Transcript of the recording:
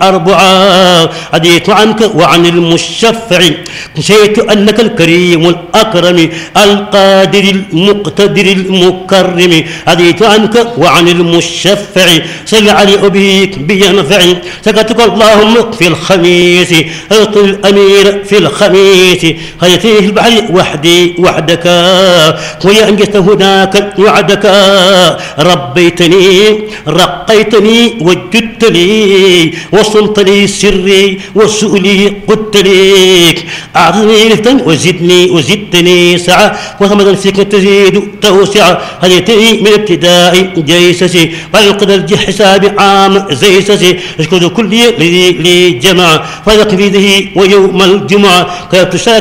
أربعة عديت عنك وعن المشفع نسيت أنك الكريم الأكرم القادر المقتدر المكرم عديت عنك وعن المشفع صل علي أبيك بينفع سكتك اللهم في الخميس ألقي الأمير في الخميس خيتيه البحر وحدي وحدك ويا أنجزت هناك وعدك ربيتني رقيتني وجدت لي وصلت لي سري وسؤلي قلت لي أعطني لفتا وزدتني سعة وهمدا فيك تزيد توسع هديتني من ابتداء جيسسي والقدر حساب عام زيسسي اشكر كل لي جمع فذق في ذه ويوم الجمعة كيف